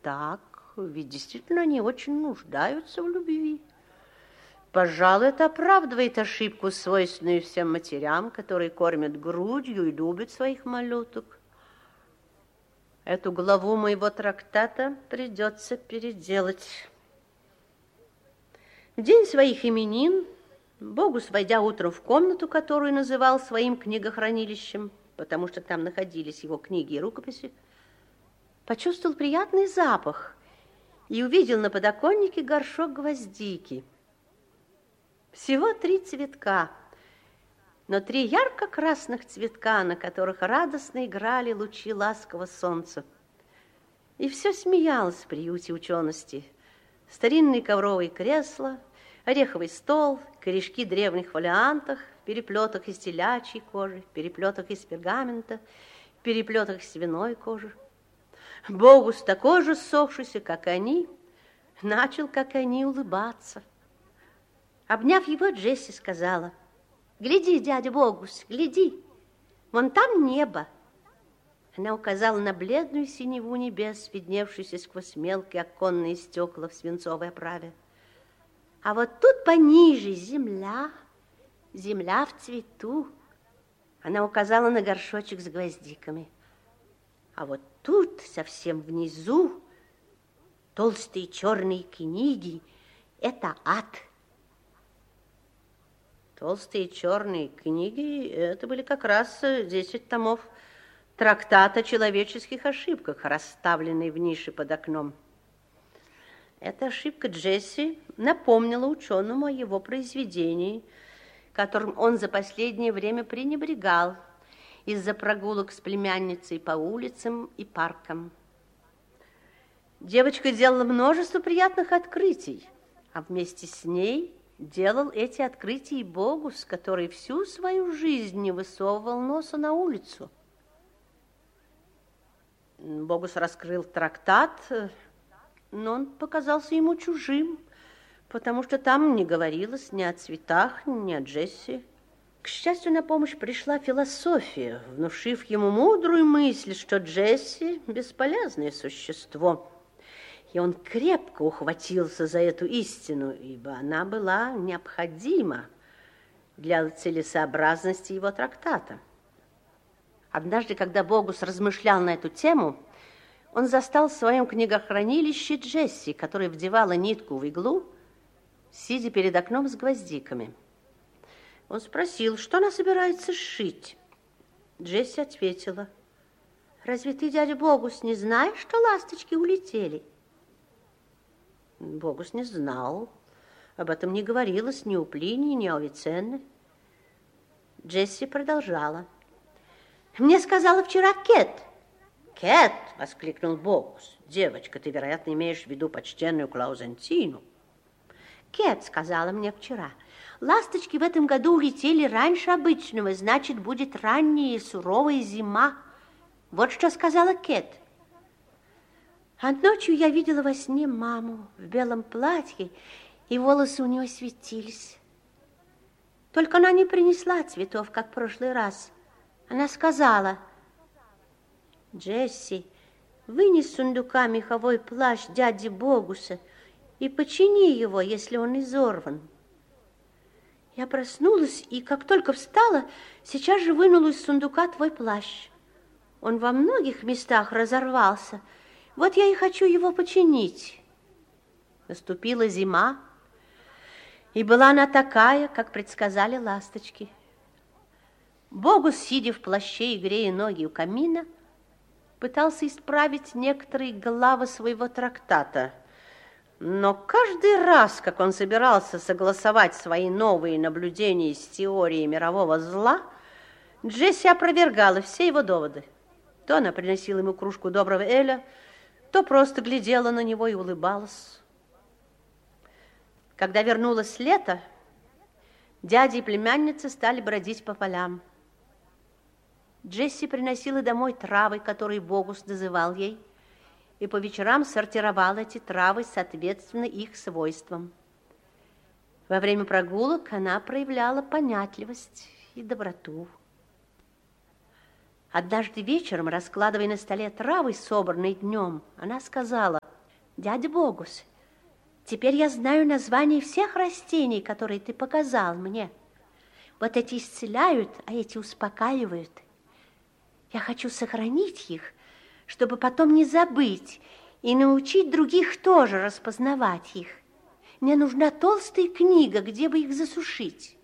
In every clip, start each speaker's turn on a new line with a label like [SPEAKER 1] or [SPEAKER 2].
[SPEAKER 1] так, ведь действительно они очень нуждаются в любви. Пожалуй, это оправдывает ошибку, свойственную всем матерям, которые кормят грудью и любят своих малюток. Эту главу моего трактата придется переделать. В день своих именин Богус, войдя утром в комнату, которую называл своим книгохранилищем, потому что там находились его книги и рукописи, почувствовал приятный запах и увидел на подоконнике горшок гвоздики. Всего 3 цветка, но 3 ярко-красных цветка, на которых радостно играли лучи ласкового солнца. И все смеялось в приюте учености. Старинные ковровые кресла, ореховый стол, корешки древних фолиантов, в переплетах из телячьей кожи, в переплетах из пергамента, в переплетах из свиной кожи. Богус, такой же ссохшийся, как они, начал, как они, улыбаться. Обняв его, Джесси сказала: «Гляди, дядя Богус, гляди, вон там небо». Она указала на бледную синеву небес, видневшуюся сквозь мелкие оконные стекла в свинцовой оправе. «А вот тут пониже земля, земля в цвету». Она указала на горшочек с гвоздиками. «А вот тут, совсем внизу, толстые черные книги – это ад». Толстые черные книги – это были как раз 10 томов трактата о человеческих ошибках, расставленные в нише под окном. Эта ошибка Джесси напомнила ученому о его произведении, которым он за последнее время пренебрегал из-за прогулок с племянницей по улицам и паркам. Девочка делала множество приятных открытий, а вместе с ней делал эти открытия и Богус, который всю свою жизнь не высовывал носа на улицу. Богус раскрыл трактат, но он показался ему чужим, потому что там не говорилось ни о цветах, ни о Джесси. К счастью, на помощь пришла философия, внушив ему мудрую мысль, что Джесси – бесполезное существо. И он крепко ухватился за эту истину, ибо она была необходима для целесообразности его трактата. Однажды, когда Богус размышлял на эту тему, он застал в своем книгохранилище Джесси, которая вдевала нитку в иглу, сидя перед окном с гвоздиками. Он спросил, что она собирается сшить. Джесси ответила: «Разве ты, дядя Богус, не знаешь, что ласточки улетели?» Богус не знал. Об этом не говорилось ни у Плинии, ни у Авиценны. Джесси продолжала: «Мне сказала вчера Кэт». «Кэт!» — воскликнул Богус. «Девочка, ты, вероятно, имеешь в виду почтенную Клаузентину». «Кэт сказала мне вчера: ласточки в этом году улетели раньше обычного, значит, будет ранняя и суровая зима. Вот что сказала Кэт. А ночью я видела во сне маму в белом платье, и волосы у нее светились. Только она не принесла цветов, как в прошлый раз. Она сказала: Джесси, вынес с сундука меховой плащ дяди Богуса и почини его, если он изорван. Я проснулась, и как только встала, сейчас же вынула из сундука твой плащ. Он во многих местах разорвался. Вот я и хочу его починить». Наступила зима, и была она такая, как предсказали ласточки. Богус, сидя в плаще и грея ноги у камина, пытался исправить некоторые главы своего трактата. Но каждый раз, как он собирался согласовать свои новые наблюдения с теорией мирового зла, Джесси опровергала все его доводы. То она приносила ему кружку доброго эля, то просто глядела на него и улыбалась. Когда вернулось лето, дядя и племянница стали бродить по полям. Джесси приносила домой травы, которые Богус называл ей, и по вечерам сортировала эти травы соответственно их свойствам. Во время прогулок она проявляла понятливость и доброту. Однажды вечером, раскладывая на столе травы, собранные днем, она сказала: Дядя Богус, теперь я знаю название всех растений, которые ты показал мне. Вот эти исцеляют, а эти успокаивают. Я хочу сохранить их, чтобы потом не забыть и научить других тоже распознавать их. Мне нужна толстая книга, где бы их засушить.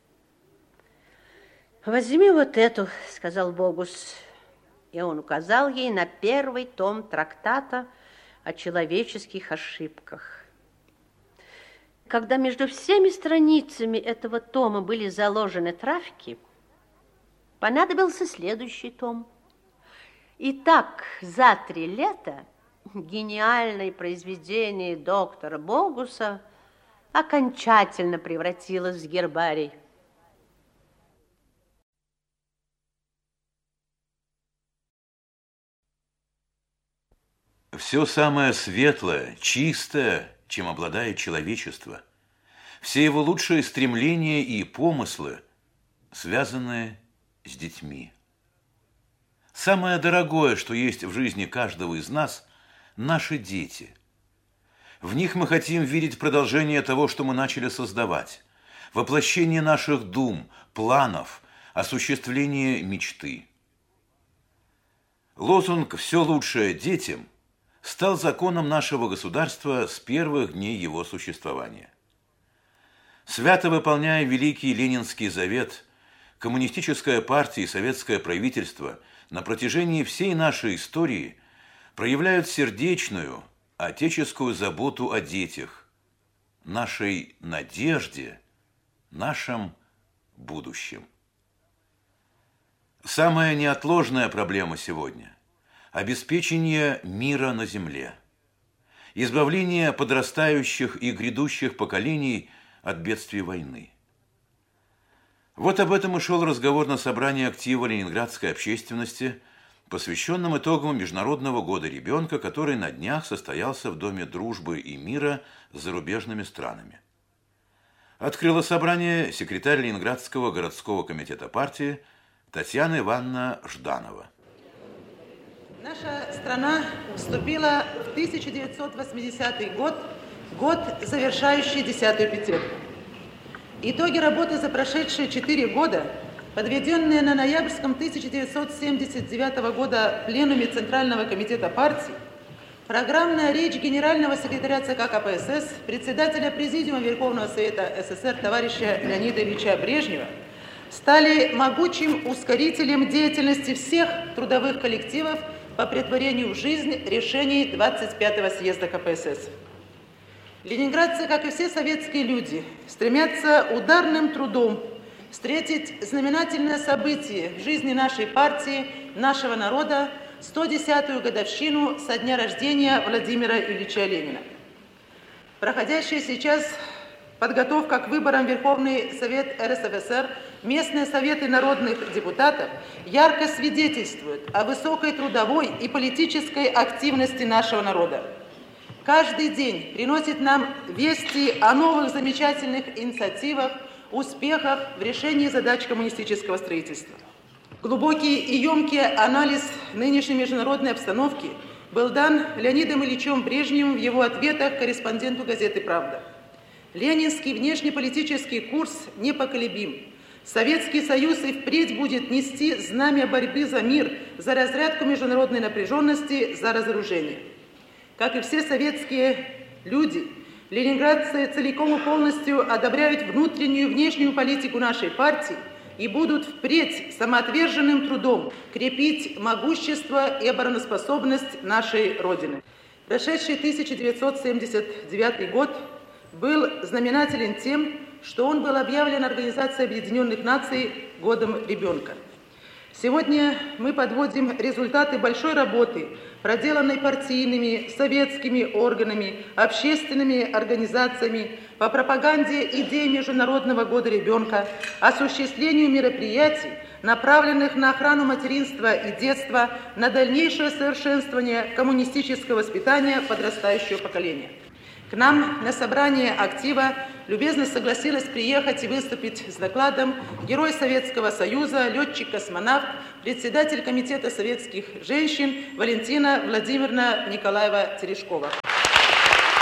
[SPEAKER 1] «Возьми вот эту», — сказал Богус, и он указал ей на первый том трактата о человеческих ошибках. Когда между всеми страницами этого тома были заложены травки, понадобился следующий том. И так за 3 лета гениальное произведение доктора Богуса окончательно превратилось в гербарий.
[SPEAKER 2] Все самое светлое, чистое, чем обладает человечество, все его лучшие стремления и помыслы, связанные с детьми. Самое дорогое, что есть в жизни каждого из нас, наши дети. В них мы хотим видеть продолжение того, что мы начали создавать, воплощение наших дум, планов, осуществление мечты. Лозунг «Все лучшее детям» стал законом нашего государства с первых дней его существования. Свято выполняя великий Ленинский завет, коммунистическая партия и советское правительство на протяжении всей нашей истории проявляют сердечную, отеческую заботу о детях, нашей надежде, нашем будущем. Самая неотложная проблема сегодня – обеспечение мира на земле, избавление подрастающих и грядущих поколений от бедствий войны. Вот об этом и шел разговор на собрании актива ленинградской общественности, посвященном итогам Международного года ребенка, который на днях состоялся в Доме дружбы и мира с зарубежными странами. Открыла собрание секретарь Ленинградского городского комитета партии Татьяна Ивановна Жданова.
[SPEAKER 3] Наша страна вступила в 1980 год, год, завершающий 10-ю пятилетку. Итоги работы за прошедшие 4 года, подведенные на ноябрьском 1979 года пленуме Центрального комитета партии, программная речь генерального секретаря ЦК КПСС, председателя Президиума Верховного Совета СССр товарища Леонида Ильича Брежнева, стали могучим ускорителем деятельности всех трудовых коллективов по претворению в жизнь решений 25-го съезда КПСС. Ленинградцы, как и все советские люди, стремятся ударным трудом встретить знаменательное событие в жизни нашей партии, нашего народа, 110-ю годовщину со дня рождения Владимира Ильича Ленина. Проходящая сейчас подготовка к выборам в Верховный Совет РСФСР, местные советы народных депутатов ярко свидетельствуют о высокой трудовой и политической активности нашего народа. Каждый день приносит нам вести о новых замечательных инициативах, успехах в решении задач коммунистического строительства. Глубокий и емкий анализ нынешней международной обстановки был дан Леонидом Ильичем Брежневым в его ответах корреспонденту газеты «Правда». Ленинский внешнеполитический курс непоколебим. Советский Союз и впредь будет нести знамя борьбы за мир, за разрядку международной напряженности, за разоружение. Как и все советские люди, ленинградцы целиком и полностью одобряют внутреннюю и внешнюю политику нашей партии и будут впредь самоотверженным трудом крепить могущество и обороноспособность нашей Родины. Прошедший 1979 год был знаменателен тем, что он был объявлен Организацией Объединенных Наций годом ребенка. Сегодня мы подводим результаты большой работы, проделанной партийными, советскими органами, общественными организациями по пропаганде идей Международного года ребенка, осуществлению мероприятий, направленных на охрану материнства и детства, на дальнейшее совершенствование коммунистического воспитания подрастающего поколения. К нам на собрание актива любезно согласилась приехать и выступить с докладом герой Советского Союза, летчик-космонавт, председатель Комитета советских женщин Валентина Владимировна Николаева-Терешкова.